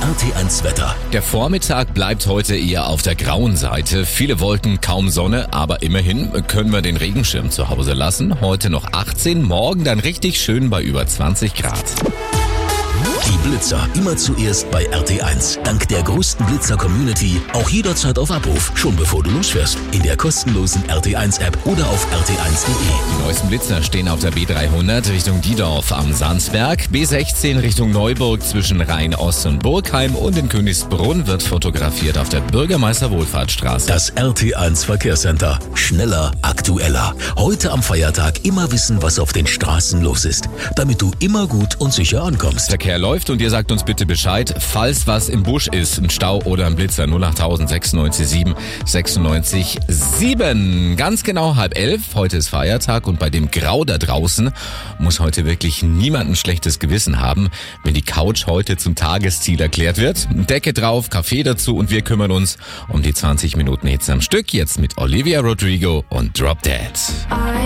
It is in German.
RT1 Wetter. Der Vormittag bleibt heute eher auf der grauen Seite. Viele Wolken, kaum Sonne, aber immerhin können wir den Regenschirm zu Hause lassen. Heute noch 18, morgen dann richtig schön bei über 20 Grad. Die Blitzer immer zuerst bei RT1. Dank der größten Blitzer-Community auch jederzeit auf Abruf. Schon bevor du losfährst. In der kostenlosen RT1-App oder auf rt1.de. Die neuesten Blitzer stehen auf der B300 Richtung Diedorf am Sandsberg. B16 Richtung Neuburg zwischen Rhein-Ost und Burgheim und in Königsbrunn wird fotografiert auf der Bürgermeister-Wohlfahrtsstraße. Das RT1 Verkehrscenter. Schneller, aktueller. Heute am Feiertag immer wissen, was auf den Straßen los ist. Damit du immer gut und sicher ankommst. Verkehr läuft und ihr sagt uns bitte Bescheid, falls was im Busch ist, ein Stau oder ein Blitzer. 08000 96 7 96 7. Ganz genau 10:30. Heute ist Feiertag und bei dem Grau da draußen muss heute wirklich niemand ein schlechtes Gewissen haben, wenn die Couch heute zum Tagesziel erklärt wird. Decke drauf, Kaffee dazu und wir kümmern uns um die 20 Minuten Hits am Stück. Jetzt mit Olivia Rodrigo und Drop Dead.